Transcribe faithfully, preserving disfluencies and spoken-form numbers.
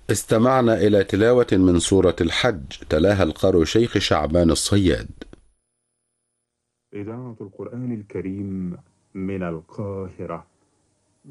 استمعنا إلى تلاوة من سورة الحج تلاها القارئ شيخ شعبان الصياد. إذاعة القرآن الكريم من القاهرة.